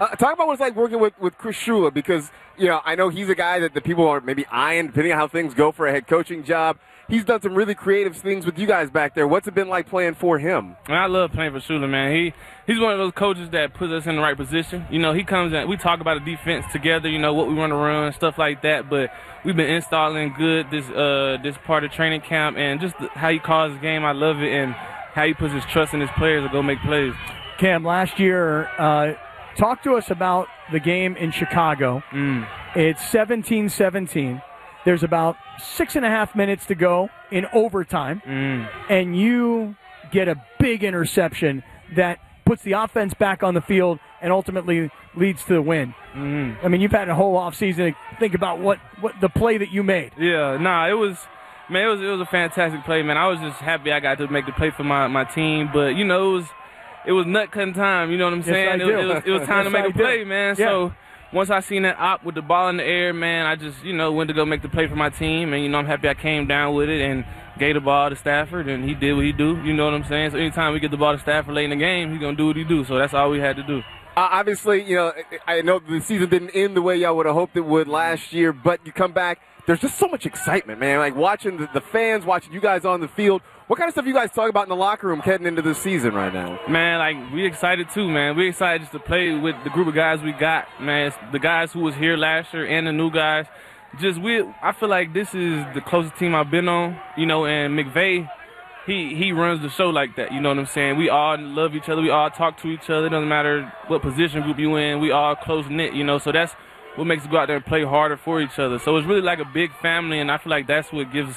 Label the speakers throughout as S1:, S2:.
S1: Talk about what it's like working with Chris Shula, because I know he's a guy that the people are maybe eyeing, depending on how things go for a head coaching job. He's done some really creative things with you guys back there. What's it been like playing for him?
S2: I love playing for Shula, man. He's one of those coaches that puts us in the right position. He comes in, we talk about the defense together, what we want to run, stuff like that. But we've been installing good this part of training camp, and just how he calls his game, I love it, and how he puts his trust in his players to go make plays.
S3: Cam, last year, talk to us about the game in Chicago. It's 17-17. There's about 6.5 minutes to go in overtime, and you get a big interception that puts the offense back on the field and ultimately leads to the win. I mean, you've had a whole offseason to think about what the play that you made.
S2: Yeah, it was a fantastic play, man. I was just happy I got to make the play for my team, but it was nut cutting time. You know what I'm saying?
S3: Yes,
S2: it was time to make a play, man.
S3: Yeah.
S2: So once I seen that op with the ball in the air, man, I just went to go make the play for my team, and I'm happy I came down with it and gave the ball to Stafford, and he did what he do. You know what I'm saying? So anytime we get the ball to Stafford late in the game, he's gonna do what he do. So that's all we had to do.
S1: Obviously, I know the season didn't end the way y'all would have hoped it would last year, but you come back. There's just so much excitement, man. Like watching the fans, watching you guys on the field. What kind of stuff you guys talk about in the locker room heading into this season right now?
S2: Man, we excited too, man. We excited just to play with the group of guys we got, man. It's the guys who was here last year and the new guys. I feel like this is the closest team I've been on, and McVay, he runs the show like that, you know what I'm saying? We all love each other. We all talk to each other. It doesn't matter what position group you in. We all close-knit, so that's what makes us go out there and play harder for each other. So it's really like a big family, and I feel like that's what gives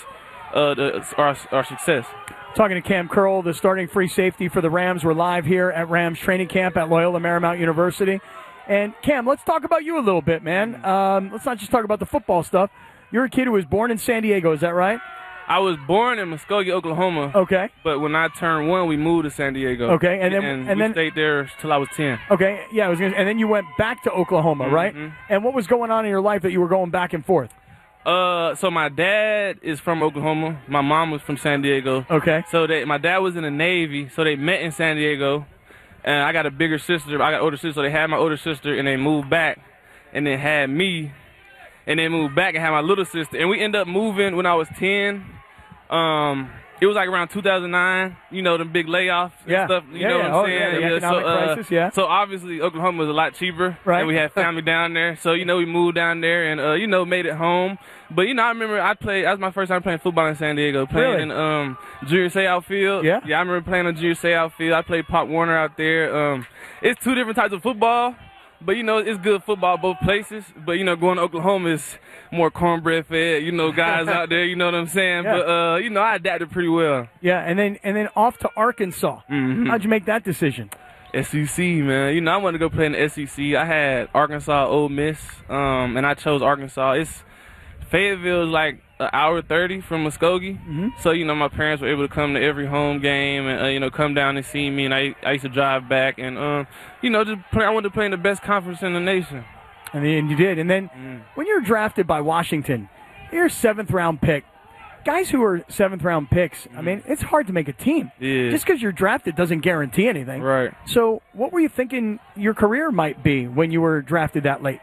S2: our success.
S3: Talking to Cam Curl, the starting free safety for the Rams. We're live here at Rams training camp at Loyola Marymount University. And Cam, let's talk about you a little bit, man. Let's not just talk about the football stuff. You're a kid who was born in San Diego, is that right?
S2: I was born in Muskogee, Oklahoma.
S3: Okay.
S2: But when I turned 1, we moved to San Diego.
S3: Okay,
S2: and then we stayed there till I was 10.
S3: Okay, yeah, and then you went back to Oklahoma, right? And what was going on in your life that you were going back and forth?
S2: So my dad is from Oklahoma. My mom was from San Diego.
S3: Okay.
S2: So my dad was in the Navy, so they met in San Diego. And I got a bigger sister. I got an older sister, so they had my older sister, and they moved back, and then had me, and then moved back and had my little sister. And we ended up moving when I was 10. It was like around 2009, the big layoffs and stuff. You know what I'm saying?
S3: The economic crisis, yeah.
S2: So obviously Oklahoma was a lot cheaper,
S3: right?
S2: And we had family down there. So, we moved down there and, made it home. But, I remember that was my first time playing football in San Diego, playing in Junior Seau outfield.
S3: Yeah?
S2: Yeah, I remember playing on Junior Seau outfield. I played Pop Warner out there. It's two different types of football. But, it's good football both places. But, going to Oklahoma is more cornbread fed, guys out there, you know what I'm saying?
S3: Yeah.
S2: But, I adapted pretty well.
S3: Yeah, and then off to Arkansas. How'd you make that decision?
S2: SEC, man. I wanted to go play in the SEC. I had Arkansas, Ole Miss, and I chose Arkansas. Fayetteville is like an hour 30 from Muskogee. So, my parents were able to come to every home game and, come down and see me. And I used to drive back and, just play. I wanted to play in the best conference in the nation.
S3: And then you did. And then when you're drafted by Washington, you're a 7th-round pick. Guys who are 7th-round picks, I mean, it's hard to make a team.
S2: Yeah.
S3: Just because you're drafted doesn't guarantee anything.
S2: Right.
S3: So what were you thinking your career might be when you were drafted that late?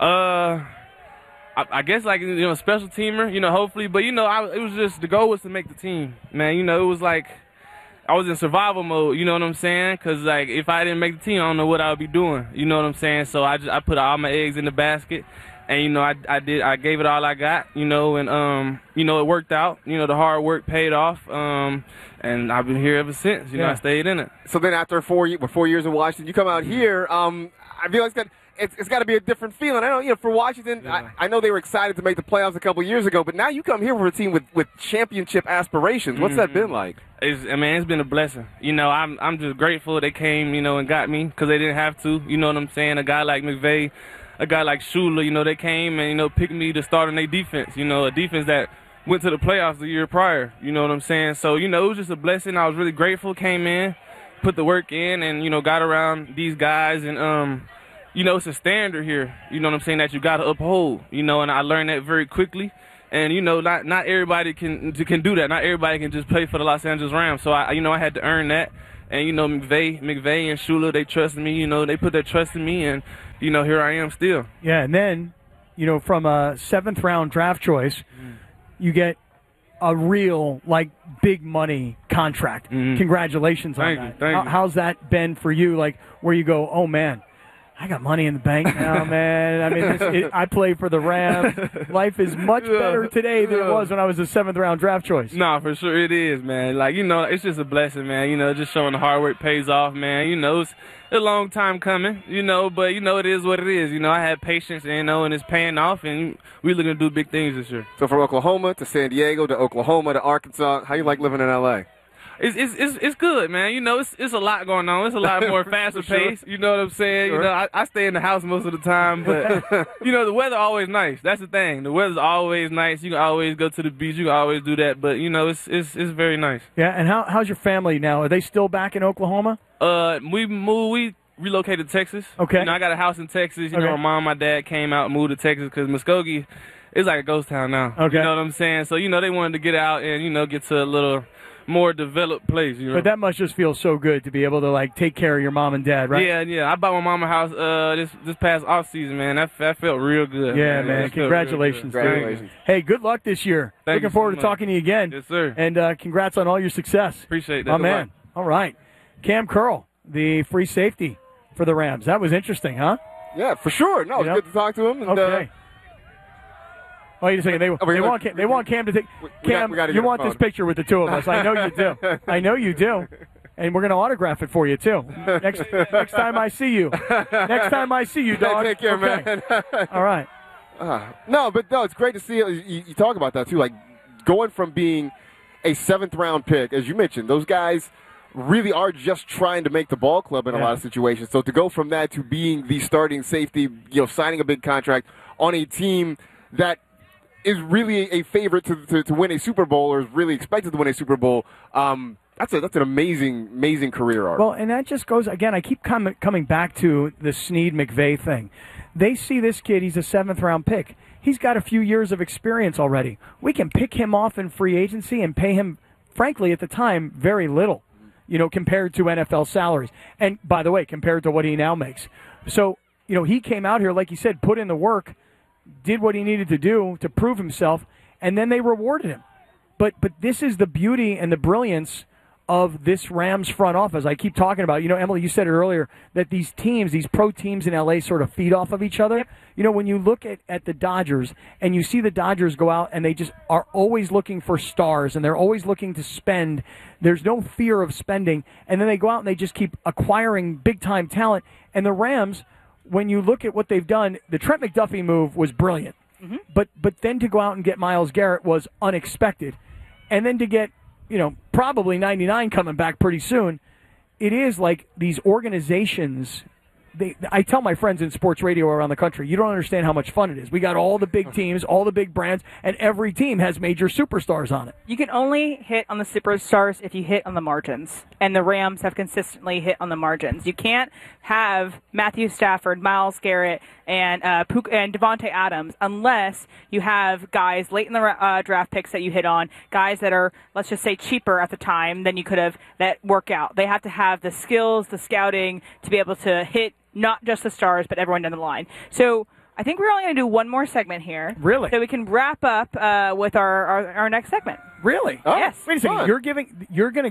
S2: I guess like, special teamer, hopefully. But, it was just, the goal was to make the team, man. It was like, I was in survival mode, you know what I'm saying? Because, like, if I didn't make the team, I don't know what I would be doing, you know what I'm saying? So I put all my eggs in the basket. And, I gave it all I got, and, it worked out. The hard work paid off. And I've been here ever since, I stayed in it.
S1: So then after 4 years in Washington, you come out here. I feel like it's got to be a different feeling. I know, for Washington, yeah. I know they were excited to make the playoffs a couple years ago, but now you come here for a team with championship aspirations. What's that been like?
S2: It's been a blessing. I'm just grateful they came, and got me because they didn't have to. You know what I'm saying? A guy like McVay, a guy like Shula, they came and, picked me to start on their defense, a defense that went to the playoffs the year prior. You know what I'm saying? So, it was just a blessing. I was really grateful, came in, put the work in, and, got around these guys and, it's a standard here, you know what I'm saying, that you got to uphold, and I learned that very quickly. And, not everybody can do that. Not everybody can just play for the Los Angeles Rams. So, I had to earn that. And, McVay and Shula, they trusted me, they put their trust in me. And, you know, here I am still.
S3: Yeah, and then, you know, from a 7th-round draft choice, you get a real, like, big money contract. Congratulations on that.
S2: Thank you.
S3: How's that been for you, like, where you go, oh, man, I got money in the bank now, man. I mean, I play for the Rams. Life is much better today than it was when I was a 7th-round draft choice.
S2: No, for sure it is, man. Like, you know, it's just a blessing, man. You know, just showing the hard work pays off, man. You know, it's a long time coming, you know, but, you know, it is what it is. You know, I had patience, you know, and it's paying off, and we're looking to do big things this year.
S1: So from Oklahoma to San Diego to Oklahoma to Arkansas, how you like living in L.A.?
S2: It's good, man. You know, it's a lot going on. It's a lot more faster pace. You know what I'm saying?
S1: Sure.
S2: You know, I stay in the house most of the time, but you know, the weather always nice. That's the thing. The weather's always nice. You can always go to the beach. You can always do that. But you know, it's very nice.
S3: Yeah, and how's your family now? Are they still back in Oklahoma?
S2: We relocated to Texas.
S3: Okay.
S2: You know, I got a house in Texas. You
S3: Okay.
S2: know, my mom and my dad came out and moved to Texas because Muskogee is like a ghost town now.
S3: Okay.
S2: You know what I'm saying? So, you know, they wanted to get out and, you know, get to a little more developed place, you know.
S3: But that must just feel so good to be able to, like, take care of your mom and dad, right?
S2: Yeah. I bought my mama a house this past off season, man. That felt real good.
S3: Yeah, man. Congratulations, dude.
S1: Congratulations.
S3: Hey, good luck this year.
S2: Thank
S3: Looking
S2: you so
S3: forward to
S2: much.
S3: talking to you again.
S2: Yes, sir.
S3: And congrats on all your success.
S2: Appreciate that.
S3: My
S2: Good
S3: man.
S2: luck.
S3: All right. Cam Curl, the free safety for the Rams. That was interesting, huh?
S1: Yeah, for sure. No, it's
S3: You know?
S1: good to talk to him. And,
S3: Okay. Wait a second. They want Cam to take. Cam,
S1: we gotta
S3: you
S1: get a
S3: want this
S1: phone.
S3: picture with the two of us. I know you do. I know you do. And we're going to autograph it for you, too. Next time I see you. Next time I see you, dog.
S1: Take care,
S3: Okay.
S1: man.
S3: All right.
S1: No, it's great to see you talk about that, too. Like, going from being a 7th-round pick, as you mentioned, those guys really are just trying to make the ball club in a lot of situations. So to go from that to being the starting safety, you know, signing a big contract on a team that is really a favorite to win a Super Bowl or is really expected to win a Super Bowl, that's an amazing career arc.
S3: Well, and that just goes, again, I keep coming back to the Snead-McVay thing. They see this kid, he's a 7th-round pick. He's got a few years of experience already. We can pick him off in free agency and pay him, frankly, at the time, very little, you know, compared to NFL salaries. And, by the way, compared to what he now makes. So, you know, he came out here, like you said, put in the work, did what he needed to do to prove himself, and then they rewarded him. But this is the beauty and the brilliance of this Rams front office. I keep talking about, you know, Emily, you said it earlier, that these teams, these pro teams in L.A. sort of feed off of each other. Yep. You know, when you look at the Dodgers and you see the Dodgers go out and they just are always looking for stars and they're always looking to spend. There's no fear of spending. And then they go out and they just keep acquiring big-time talent. And the Rams, when you look at what they've done, the Trent McDuffie move was brilliant. Mm-hmm. But then to go out and get Myles Garrett was unexpected. And then to get, you know, probably 99 coming back pretty soon, it is like these organizations. I tell my friends in sports radio around the country, you don't understand how much fun it is. We got all the big teams, all the big brands, and every team has major superstars on it.
S4: You can only hit on the superstars if you hit on the margins, and the Rams have consistently hit on the margins. You can't have Matthew Stafford, Myles Garrett, and Devontae Adams unless you have guys late in the draft picks that you hit on, guys that are, let's just say, cheaper at the time than you could have that work out. They have to have the skills, the scouting to be able to hit not just the stars, but everyone down the line. So I think we're only going to do one more segment here.
S3: Really?
S4: So we can wrap up with our next segment.
S3: Really?
S1: Oh,
S4: yes.
S3: Wait a second.
S1: fun.
S3: You're going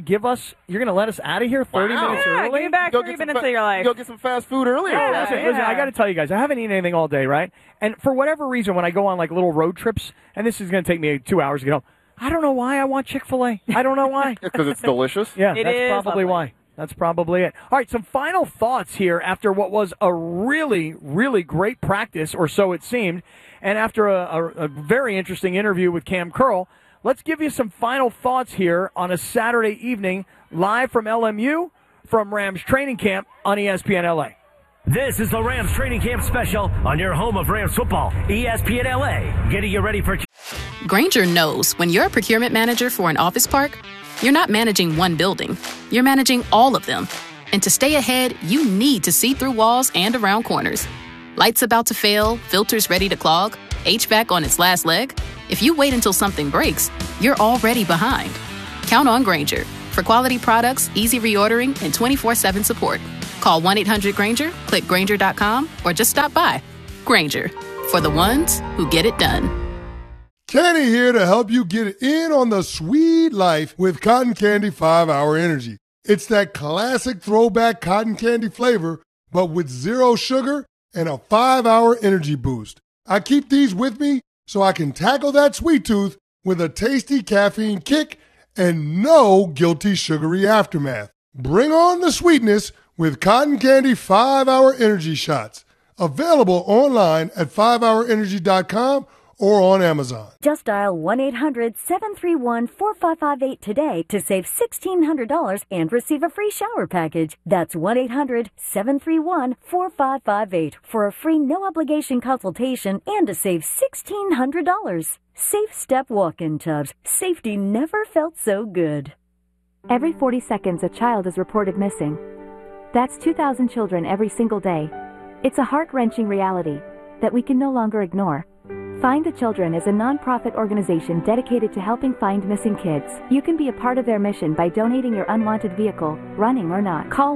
S3: to let us out of here 30 minutes
S4: Yeah,
S3: early?
S4: give me back 30 minutes of your life.
S1: Go get some fast food earlier.
S4: Yeah.
S3: Listen, I got to tell you guys, I haven't eaten anything all day, right? And for whatever reason, when I go on like little road trips, and this is going to take me 2 hours to get home, I don't know why I want Chick-fil-A. I don't know why.
S1: Because it's delicious.
S3: Yeah,
S4: It
S3: that's
S4: is
S3: probably
S4: lovely.
S3: why. That's probably it. All right, some final thoughts here after what was a really, really great practice, or so it seemed, and after a very interesting interview with Cam Curl. Let's give you some final thoughts here on a Saturday evening, live from LMU, from Rams training camp on ESPN LA.
S5: This is the Rams training camp special on your home of Rams football, ESPN LA. Getting you ready for...
S6: Grainger knows when you're a procurement manager for an office park, you're not managing one building. You're managing all of them. And to stay ahead, you need to see through walls and around corners. Lights about to fail, filters ready to clog, HVAC on its last leg. If you wait until something breaks, you're already behind. Count on Grainger for quality products, easy reordering, and 24/7 support. Call 1-800-GRANGER, click Grainger.com, or just stop by. Grainger, for the ones who get it done.
S7: Kenny here to help you get in on the sweet life with Cotton Candy 5-Hour Energy. It's that classic throwback cotton candy flavor, but with 0 sugar and a 5-hour energy boost. I keep these with me so I can tackle that sweet tooth with a tasty caffeine kick and no guilty sugary aftermath. Bring on the sweetness with Cotton Candy 5-Hour Energy Shots. Available online at 5hourenergy.com or on Amazon.
S8: Just dial 1-800-731-4558 today to save $1,600 and receive a free shower package. That's 1-800-731-4558 for a free no-obligation consultation and to save $1,600. Safe Step Walk-In Tubs. Safety never felt so good.
S9: Every 40 seconds, a child is reported missing. That's 2,000 children every single day. It's a heart-wrenching reality that we can no longer ignore. Find the Children is a non-profit organization dedicated to helping find missing kids. You can be a part of their mission by donating your unwanted vehicle, running or not. Call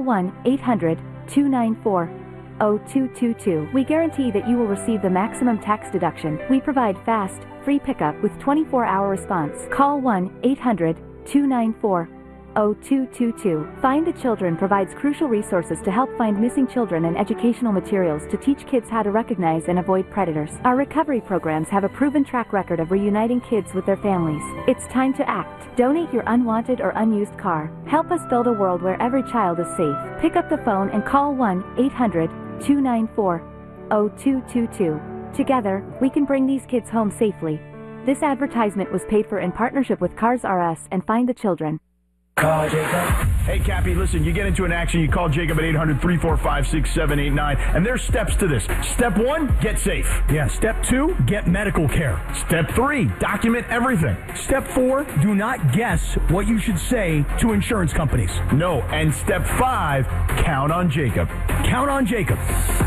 S9: 1-800-294-0222. We guarantee that you will receive the maximum tax deduction. We provide fast, free pickup with 24-hour response. Call 1-800-294-0222. Find the Children provides crucial resources to help find missing children and educational materials to teach kids how to recognize and avoid predators. Our recovery programs have a proven track record of reuniting kids with their families. It's time to act. Donate your unwanted or unused car. Help us build a world where every child is safe. Pick up the phone and call 1-800-294-0222. Together, we can bring these kids home safely. This advertisement was paid for in partnership with Cars R Us and Find the Children.
S10: Call Jacob. Hey, Cappy, listen, you get into an action, you call Jacob at 800-345-6789, and there's steps to this. Step 1, get safe.
S5: Yeah, step 2, get medical care.
S10: Step 3, document everything.
S5: Step 4, do not guess what you should say to insurance companies.
S10: No, and step 5, count on Jacob.
S5: Count on Jacob.